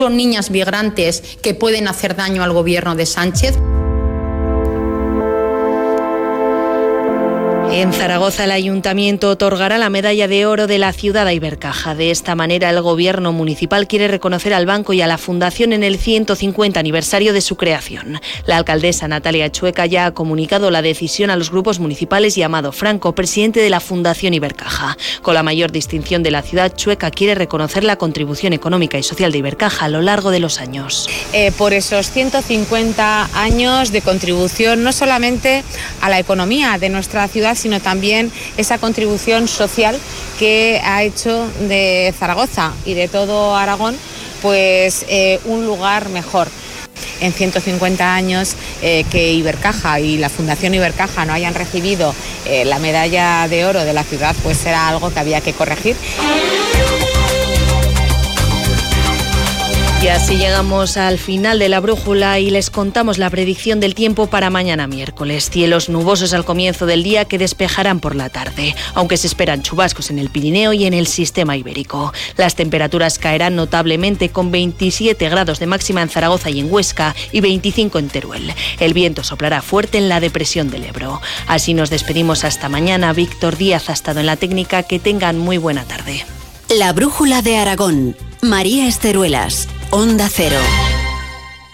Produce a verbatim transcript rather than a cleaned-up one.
Son niñas migrantes que pueden hacer daño al gobierno de Sánchez. En Zaragoza, el Ayuntamiento otorgará la medalla de oro de la ciudad a Ibercaja. De esta manera, el Gobierno municipal quiere reconocer al banco y a la Fundación en el ciento cincuenta aniversario de su creación. La alcaldesa Natalia Chueca ya ha comunicado la decisión a los grupos municipales y a Amado Franco, presidente de la Fundación Ibercaja. Con la mayor distinción de la ciudad, Chueca quiere reconocer la contribución económica y social de Ibercaja a lo largo de los años. Eh, por esos ciento cincuenta años de contribución, no solamente a la economía de nuestra ciudad, sino también esa contribución social que ha hecho de Zaragoza y de todo Aragón pues eh, un lugar mejor. En ciento cincuenta años eh, que Ibercaja y la Fundación Ibercaja no hayan recibido eh, la medalla de oro de la ciudad, pues era algo que había que corregir. Y así llegamos al final de la brújula y les contamos la predicción del tiempo para mañana miércoles. Cielos nubosos al comienzo del día que despejarán por la tarde, aunque se esperan chubascos en el Pirineo y en el sistema ibérico. Las temperaturas caerán notablemente con veintisiete grados de máxima en Zaragoza y en Huesca y veinticinco en Teruel. El viento soplará fuerte en la depresión del Ebro. Así nos despedimos hasta mañana. Víctor Díaz ha estado en la técnica. Que tengan muy buena tarde. La brújula de Aragón. María Esteruelas. Onda Cero.